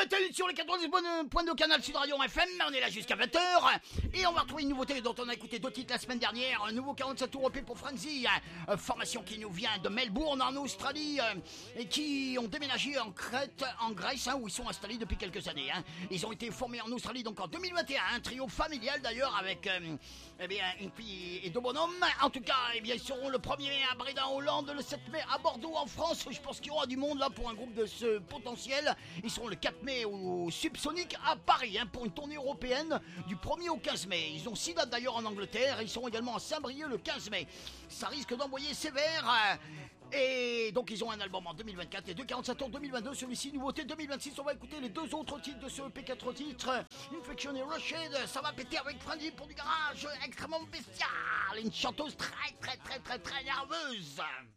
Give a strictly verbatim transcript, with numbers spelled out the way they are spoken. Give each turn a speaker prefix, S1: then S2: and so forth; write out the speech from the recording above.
S1: vingt et une sur les quatorze points de Canal Sud Radio F M, on est là jusqu'à vingt heures. Et on va retrouver une nouveauté dont on a écouté deux titres la semaine dernière. Un nouveau quarante-sept tours E P pour Frenzy, euh, formation qui nous vient de Melbourne en Australie, euh, et qui ont déménagé en Crète, en Grèce, hein, où ils sont installés depuis quelques années. Hein. Ils ont été formés en Australie donc en deux mille vingt et un, un trio familial d'ailleurs avec euh, eh bien, une fille et deux bonhommes. En tout cas, eh bien, ils seront le premier mai à Breda en Hollande, le sept mai à Bordeaux en France. Je pense qu'il y aura du monde là pour un groupe de ce potentiel. Ils seront le quatre mai au Subsonic à Paris, hein, pour une tournée européenne du premier au quinze mai. Ils ont six dates d'ailleurs en Angleterre. Ils seront également à Saint-Brieuc le quinze mai. Ça risque d'envoyer sévère. Et donc ils ont un album en deux mille vingt-quatre et deux quarante-sept tours deux mille vingt-deux. Celui-ci nouveauté deux mille vingt-six. On va écouter les deux autres titres de ce E P, quatre titres. Infection et Rushed. Ça va péter avec Frenzy pour du garage extrêmement bestial. Une chanteuse très très très très très nerveuse.